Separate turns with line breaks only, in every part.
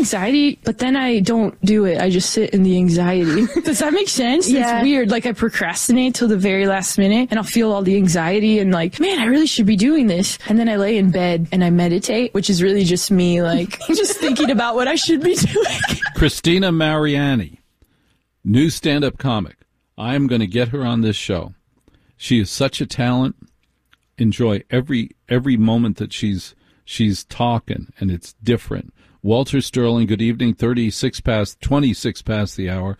anxiety, but then I don't do it. I just sit in the anxiety. Does that make sense?
Yeah.
It's weird. Like I procrastinate till the very last minute and I'll feel all the anxiety and like, man, I really should be doing this. And then I lay in bed and I meditate, which is really just me, like just thinking about what I should be doing.
Christina Mariani, new stand-up comic. I am going to get her on this show. She is such a talent. Enjoy every moment that she's talking, and it's different. Walter Sterling, good evening. 26 past the hour,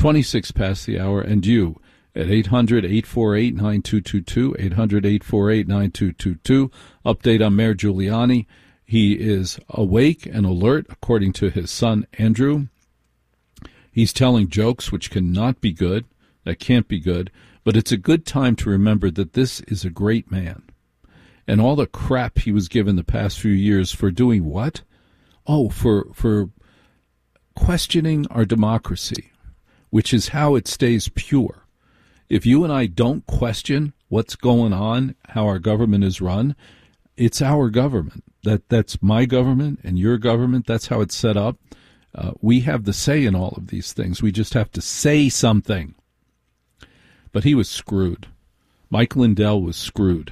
and you at 800-848-9222, 800-848-9222. Update on Mayor Giuliani. He is awake and alert, according to his son, Andrew. He's telling jokes which cannot be good, that can't be good, but it's a good time to remember that this is a great man. And all the crap he was given the past few years for doing what? Oh, for questioning our democracy, which is how it stays pure. If you and I don't question what's going on, how our government is run, it's our government. That's my government and your government. That's how it's set up. We have the say in all of these things. We just have to say something. But he was screwed. Mike Lindell was screwed.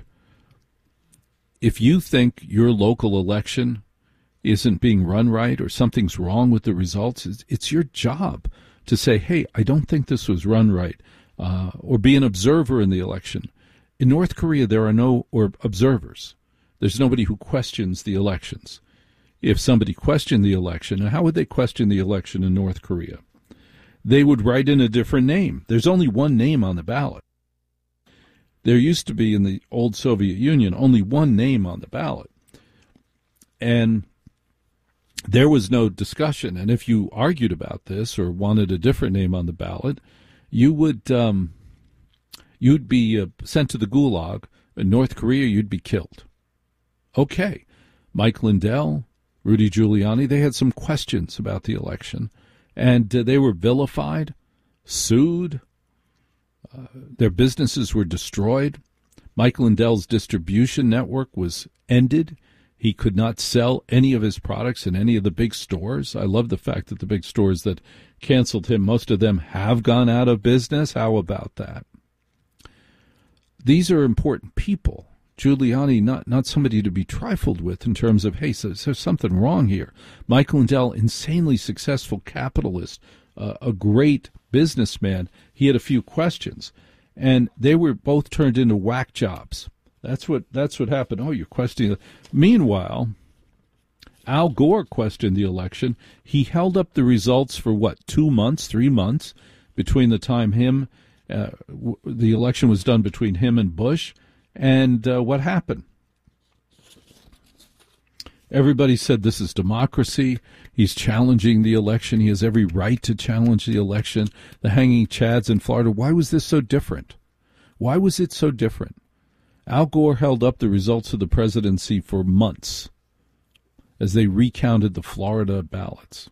If you think your local election isn't being run right or something's wrong with the results, it's your job to say, hey, I don't think this was run right, or be an observer in the election. In North Korea, there are no observers. There's nobody who questions the elections. If somebody questioned the election, how would they question the election in North Korea? They would write in a different name. There's only one name on the ballot. There used to be in the old Soviet Union only one name on the ballot. And there was no discussion. And if you argued about this or wanted a different name on the ballot, you would you'd be sent to the gulag. In North Korea, you'd be killed. Okay. Mike Lindell, Rudy Giuliani, they had some questions about the election. And they were vilified, sued. Their businesses were destroyed. Mike Lindell's distribution network was ended. He could not sell any of his products in any of the big stores. I love the fact that the big stores that canceled him, most of them have gone out of business. How about that? These are important people. Giuliani, not somebody to be trifled with in terms of, hey, so there's something wrong here. Mike Lindell, insanely successful capitalist, a great businessman. He had a few questions, and they were both turned into whack jobs. That's what happened. Oh, you're questioning. Meanwhile, Al Gore questioned the election. He held up the results for 2 months, 3 months between the time the election was done between him and Bush. And what happened? Everybody said this is democracy. He's challenging the election. He has every right to challenge the election. The hanging chads in Florida. Why was this so different? Why was it so different? Al Gore held up the results of the presidency for months as they recounted the Florida ballots.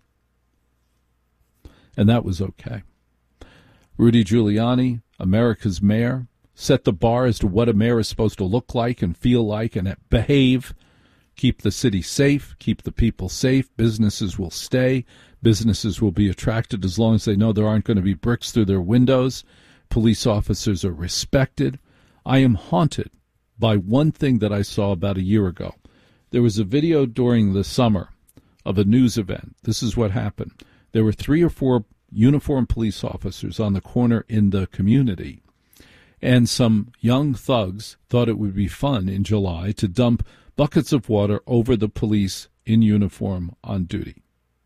And that was okay. Rudy Giuliani, America's mayor, set the bar as to what a mayor is supposed to look like and feel like and behave. Keep the city safe, keep the people safe. Businesses will stay. Businesses will be attracted as long as they know there aren't going to be bricks through their windows. Police officers are respected. I am haunted by one thing that I saw about a year ago. There was a video during the summer of a news event. This is what happened. There were 3 or 4 uniformed police officers on the corner in the community. And some young thugs thought it would be fun in July to dump buckets of water over the police in uniform on duty.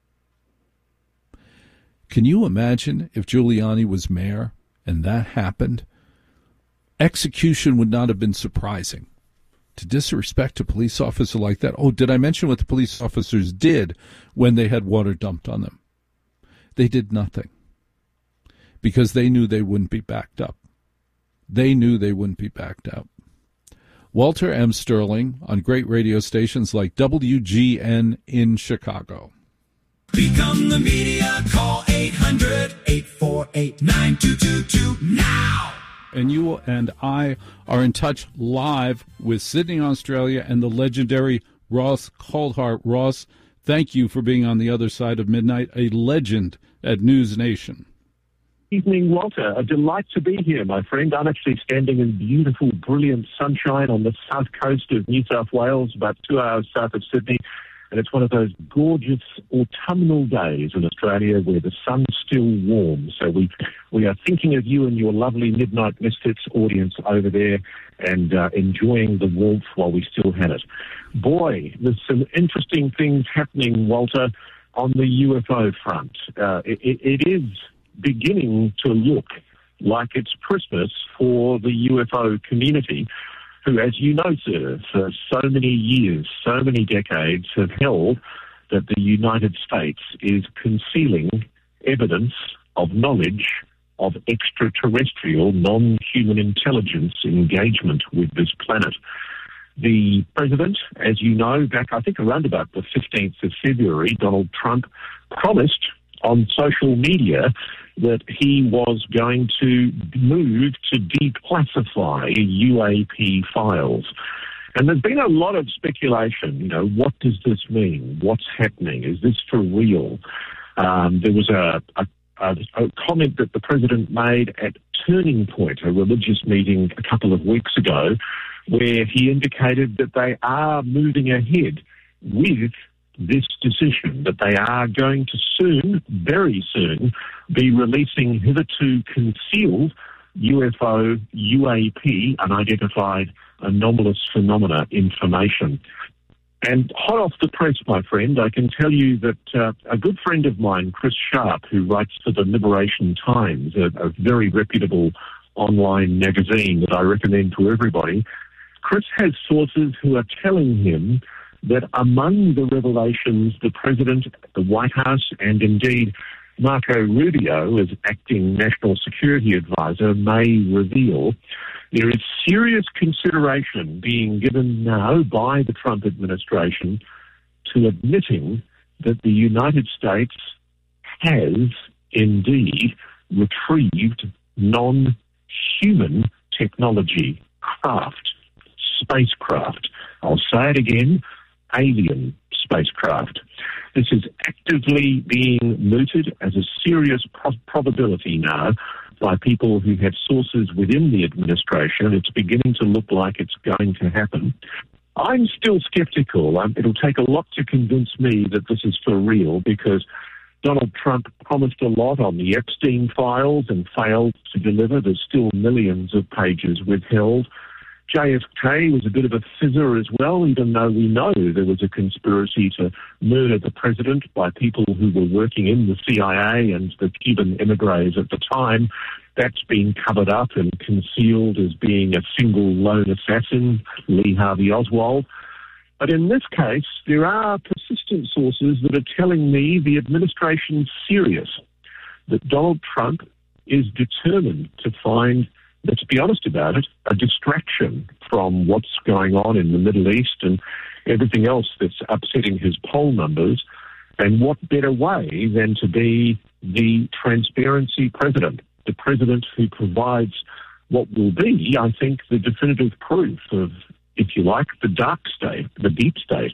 Can you imagine if Giuliani was mayor and that happened? Execution would not have been surprising. To disrespect a police officer like that. Oh, did I mention what the police officers did when they had water dumped on them? They did nothing because they knew they wouldn't be backed up. They knew they wouldn't be backed up. Walter M. Sterling on great radio stations like WGN in Chicago.
Become the media. Call 800-848-9222 now.
And you and I are in touch live with Sydney, Australia, and the legendary Ross Coulthart. Ross, Thank you for being on the other side of midnight, a legend at News Nation.
Evening, Walter. A delight to be here, my friend. I'm actually standing in beautiful, brilliant sunshine on the south coast of New South Wales, about 2 hours south of Sydney. And it's one of those gorgeous autumnal days in Australia where the sun's still warm. So we are thinking of you and your lovely Midnight Misfits audience over there and enjoying the warmth while we still have it. Boy, there's some interesting things happening, Walter, on the UFO front. It is beginning to look like it's Christmas for the UFO community, who, as you know, sir, for so many years, so many decades, have held that the United States is concealing evidence of knowledge of extraterrestrial, non-human intelligence engagement with this planet. The president, as you know, back I think around about the 15th of February, Donald Trump promised on social media that he was going to move to declassify UAP files. And there's been a lot of speculation, what does this mean? What's happening? Is this for real? There was a comment that the president made at Turning Point, a religious meeting a couple of weeks ago, where he indicated that they are moving ahead with this decision, that they are going to soon, very soon, be releasing hitherto concealed UFO, UAP, unidentified anomalous phenomena information. And hot off the press, my friend, I can tell you that a good friend of mine, Chris Sharp, who writes for the Liberation Times, a very reputable online magazine that I recommend to everybody, Chris has sources who are telling him that among the revelations the President, the White House, and indeed Marco Rubio, as acting National Security Advisor, may reveal, there is serious consideration being given now by the Trump administration to admitting that the United States has indeed retrieved non-human technology spacecraft. I'll say it again, alien spacecraft. This is actively being mooted as a serious probability now by people who have sources within the administration. It's beginning to look like it's going to happen. I'm still skeptical. It'll take a lot to convince me that this is for real, because Donald Trump promised a lot on the Epstein files and failed to deliver. There's still millions of pages withheld. JFK was a bit of a fizzer as well, even though we know there was a conspiracy to murder the president by people who were working in the CIA and the Cuban emigres at the time. That's been covered up and concealed as being a single lone assassin, Lee Harvey Oswald. But in this case, there are persistent sources that are telling me the administration's serious, that Donald Trump is determined to find, let's be honest about it, a distraction from what's going on in the Middle East and everything else that's upsetting his poll numbers. And what better way than to be the transparency president, the president who provides what will be, I think, the definitive proof of, if you like, the dark state, the deep state,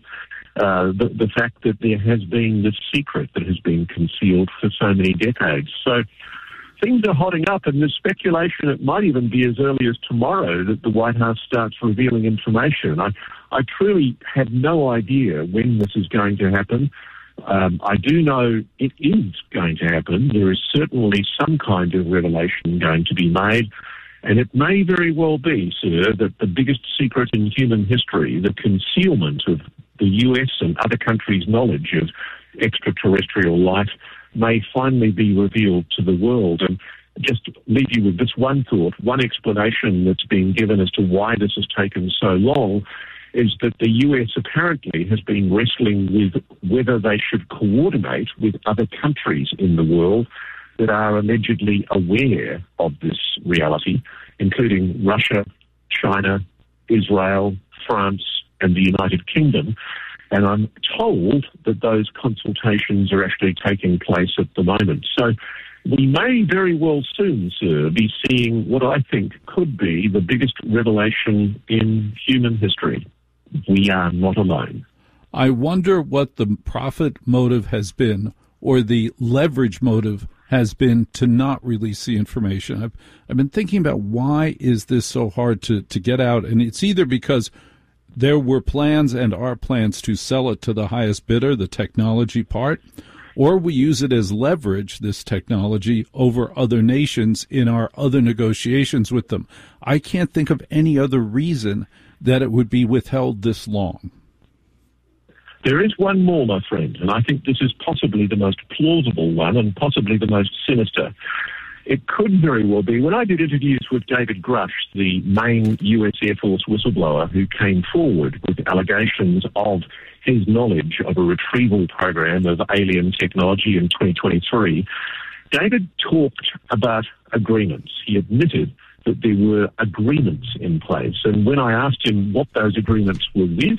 the fact that there has been this secret that has been concealed for so many decades. So things are hotting up, and there's speculation it might even be as early as tomorrow that the White House starts revealing information. I truly have no idea when this is going to happen. I do know it is going to happen. There is certainly some kind of revelation going to be made, and it may very well be, sir, that the biggest secret in human history, the concealment of the US and other countries' knowledge of extraterrestrial life, may finally be revealed to the world. And just leave you with this one thought. One explanation that's been given as to why this has taken so long is that the US apparently has been wrestling with whether they should coordinate with other countries in the world that are allegedly aware of this reality, including Russia, China, Israel, France, and the United Kingdom. And I'm told that those consultations are actually taking place at the moment. So we may very well soon, sir, be seeing what I think could be the biggest revelation in human history. We are not alone.
I wonder what the profit motive has been, or the leverage motive has been, to not release the information. I've been thinking about, why is this so hard to get out? And it's either because there were plans and are plans to sell it to the highest bidder, the technology part, or we use it as leverage, this technology, over other nations in our other negotiations with them. I can't think of any other reason that it would be withheld this long.
There is one more, my friend, and I think this is possibly the most plausible one and possibly the most sinister. It could very well be, when I did interviews with David Grush, the main US Air Force whistleblower who came forward with allegations of his knowledge of a retrieval program of alien technology in 2023, David talked about agreements. He admitted that there were agreements in place. And when I asked him what those agreements were with,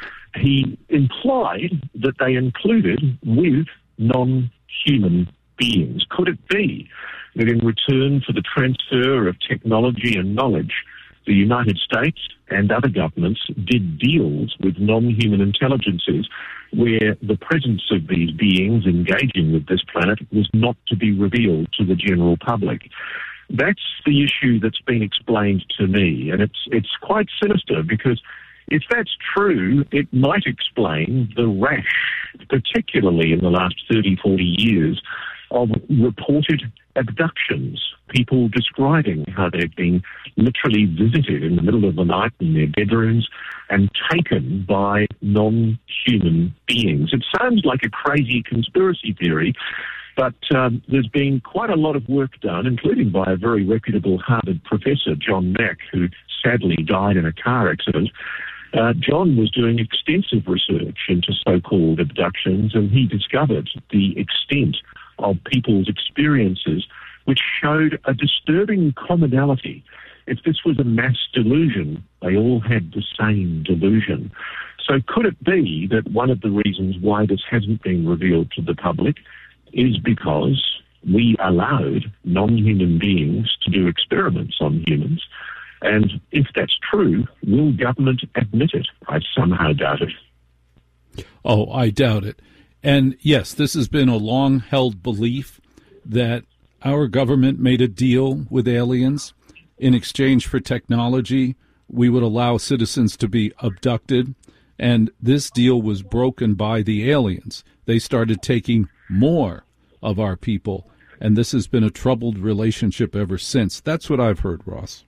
he implied that they included with non-human beings. Could it be that in return for the transfer of technology and knowledge, the United States and other governments did deals with non-human intelligences where the presence of these beings engaging with this planet was not to be revealed to the general public? That's the issue that's been explained to me, and it's quite sinister, because if that's true, it might explain the rash, particularly in the last 30, 40 years, of reported abductions, people describing how they've been literally visited in the middle of the night in their bedrooms and taken by non-human beings. It sounds like a crazy conspiracy theory, but there's been quite a lot of work done, including by a very reputable Harvard professor, John Mack, who sadly died in a car accident. John was doing extensive research into so-called abductions, and he discovered the extent of people's experiences, which showed a disturbing commonality. If this was a mass delusion, they all had the same delusion. So could it be that one of the reasons why this hasn't been revealed to the public is because we allowed non-human beings to do experiments on humans? And if that's true, will government admit it? I somehow doubt it.
Oh, I doubt it. And yes, this has been a long-held belief that our government made a deal with aliens. In exchange for technology, we would allow citizens to be abducted. And this deal was broken by the aliens. They started taking more of our people. And this has been a troubled relationship ever since. That's what I've heard, Ross.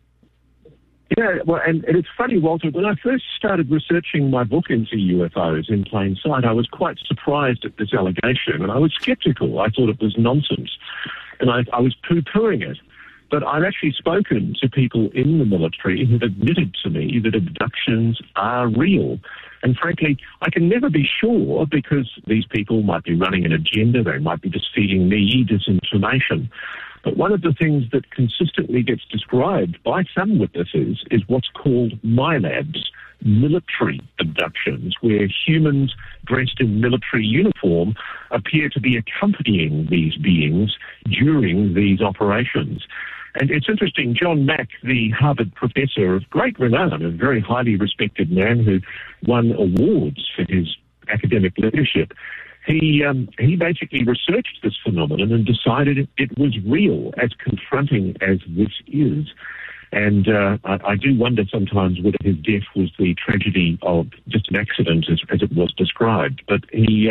Yeah, well, and it's funny, Walter, when I first started researching my book into UFOs in plain sight, I was quite surprised at this allegation, and I was skeptical. I thought it was nonsense, and I was poo-pooing it. But I've actually spoken to people in the military who've admitted to me that abductions are real. And frankly, I can never be sure, because these people might be running an agenda, they might be just feeding me disinformation. But one of the things that consistently gets described by some witnesses is what's called MILABs, military abductions, where humans dressed in military uniform appear to be accompanying these beings during these operations. And it's interesting, John Mack, the Harvard professor of great renown, a very highly respected man who won awards for his academic leadership, he basically researched this phenomenon and decided it was real, as confronting as this is. And I do wonder sometimes whether his death was the tragedy of just an accident, as it was described. But he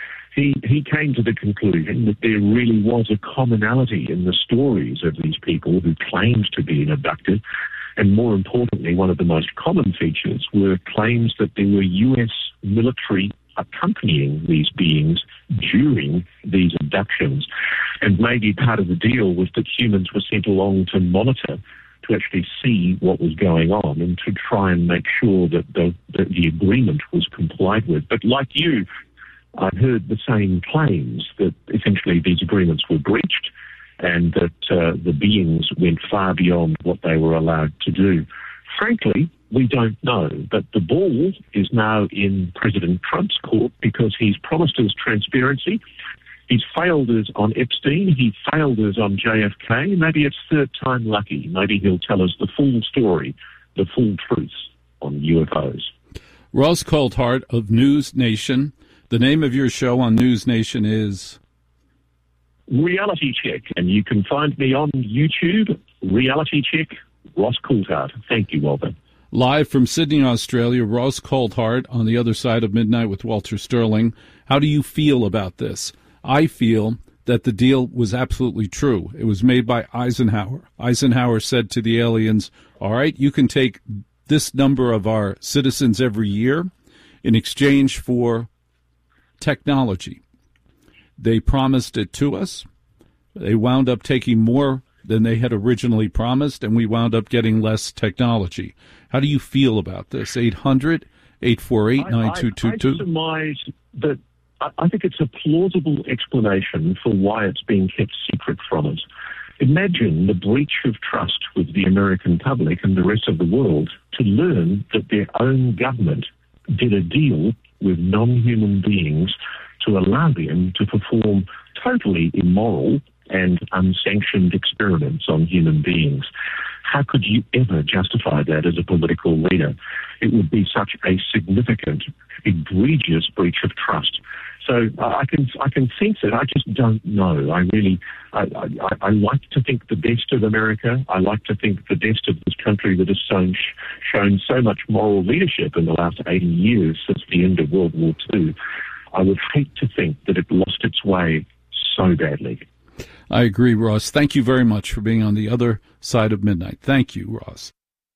came to the conclusion that there really was a commonality in the stories of these people who claimed to be abducted. And more importantly, one of the most common features were claims that there were U.S. military accompanying these beings during these abductions. And maybe part of the deal was that humans were sent along to monitor, to actually see what was going on and to try and make sure that the agreement was complied with. But like you, I've heard the same claims that essentially these agreements were breached and that the beings went far beyond what they were allowed to do. Frankly, we don't know, but the ball is now in President Trump's court because he's promised us transparency. He's failed us on Epstein. He failed us on JFK. Maybe it's third time lucky. Maybe he'll tell us the full story, the full truth on UFOs.
Ross Coulthart of News Nation. The name of your show on News Nation is?
Reality Check, and you can find me on YouTube, Reality Check, Ross Coulthart. Thank you, Walter.
Live from Sydney, Australia, Ross Coulthart on the other side of midnight with Walter Sterling. How do you feel about this? I feel that the deal was absolutely true. It was made by Eisenhower. Eisenhower said to the aliens, all right, you can take this number of our citizens every year in exchange for technology. They promised it to us. They wound up taking more than they had originally promised, and we wound up getting less technology. How do you feel about this? 800-848-9222?
I surmise that I think it's a plausible explanation for why it's being kept secret from us. Imagine the breach of trust with the American public and the rest of the world to learn that their own government did a deal with non-human beings to allow them to perform totally immoral and unsanctioned experiments on human beings. How could you ever justify that as a political leader? It would be such a significant, egregious breach of trust. So I can sense it. I just don't know. I like to think the best of America. I like to think the best of this country that has shown so much moral leadership in the last 80 years since the end of World War II. I would hate to think that it lost its way so badly.
I agree, Ross. Thank you very much for being on the other side of midnight. Thank you, Ross.